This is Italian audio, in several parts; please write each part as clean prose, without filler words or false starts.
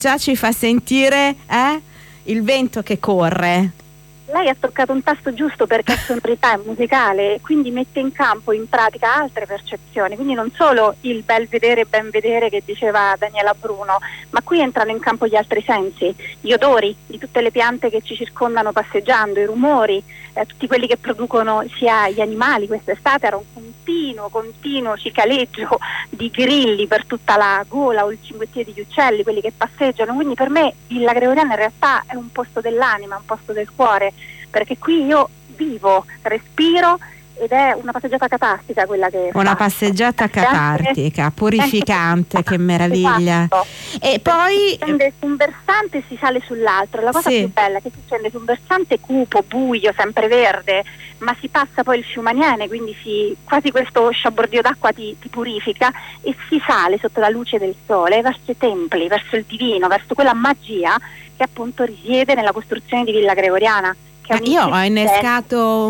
già ci fa sentire il vento che corre. Lei ha toccato un tasto giusto perché è sonorità, è musicale, e quindi mette in campo, in pratica, altre percezioni, quindi non solo il bel vedere e ben vedere che diceva Daniela Bruno, ma qui entrano in campo gli altri sensi, gli odori di tutte le piante che ci circondano passeggiando, i rumori, tutti quelli che producono sia gli animali. Quest'estate era un continuo cicaleggio di grilli per tutta la gola, o il cinguettio degli uccelli, quelli che passeggiano. Quindi per me Villa Gregoriana in realtà è un posto dell'anima, un posto del cuore, perché qui io vivo, respiro, ed è una passeggiata catartica quella che una faccio. passeggiata catartica, purificante, che meraviglia. Esatto. E poi si scende su un versante e si sale sull'altro. La cosa più bella è che si scende su un versante cupo, buio, sempreverde, ma si passa poi il fiume Aniene, quindi quasi questo sciabordio d'acqua ti purifica, e si sale sotto la luce del sole verso i templi, verso il divino, verso quella magia che appunto risiede nella costruzione di Villa Gregoriana. Io ho innescato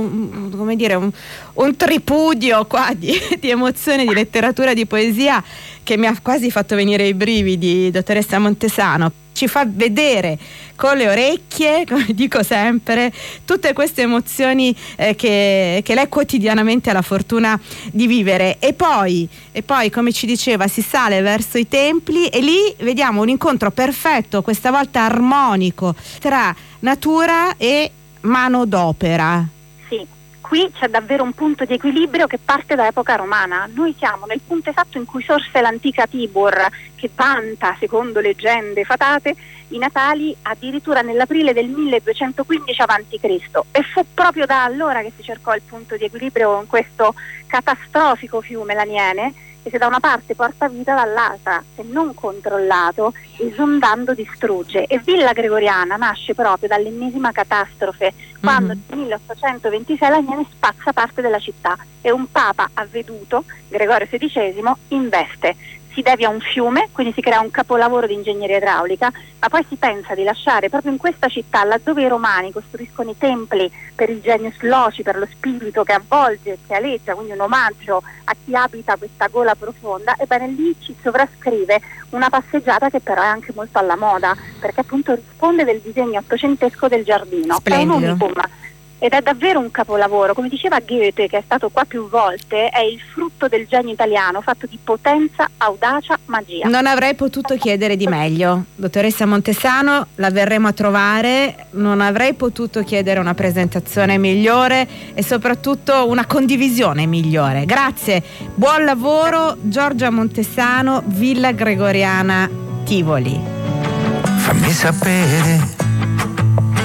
un tripudio qua di emozione, di letteratura, di poesia, che mi ha quasi fatto venire i brividi, dottoressa Montesano. Ci fa vedere con le orecchie, come dico sempre, tutte queste emozioni che lei quotidianamente ha la fortuna di vivere. E poi, come ci diceva, si sale verso i templi e lì vediamo un incontro perfetto, questa volta armonico, tra natura e mano d'opera. Sì, qui c'è davvero un punto di equilibrio che parte da epoca romana. Noi siamo nel punto esatto in cui sorse l'antica Tibur, che vanta, secondo leggende fatate, i Natali addirittura nell'aprile del 1215 a.C. e fu proprio da allora che si cercò il punto di equilibrio con questo catastrofico fiume l'Aniene, che se da una parte porta vita, dall'altra, se non controllato, esondando distrugge. E Villa Gregoriana nasce proprio dall'ennesima catastrofe, quando nel 1826 l'Aniene spazza parte della città e un papa avveduto, Gregorio XVI, investe. Si devia un fiume, quindi si crea un capolavoro di ingegneria idraulica, ma poi si pensa di lasciare proprio in questa città, laddove i romani costruiscono i templi per il genius loci, per lo spirito che avvolge, che aleggia, quindi un omaggio a chi abita questa gola profonda. Ebbene, lì ci sovrascrive una passeggiata che però è anche molto alla moda, perché appunto risponde del disegno ottocentesco del giardino. Splendido. È un unicum. Ed è davvero un capolavoro, come diceva Goethe, che è stato qua più volte, è il frutto del genio italiano, fatto di potenza, audacia, magia. Non avrei potuto chiedere di meglio. Dottoressa Montesano, la verremo a trovare, non avrei potuto chiedere una presentazione migliore e soprattutto una condivisione migliore. Grazie, buon lavoro. Giorgia Montesano, Villa Gregoriana, Tivoli. Fammi sapere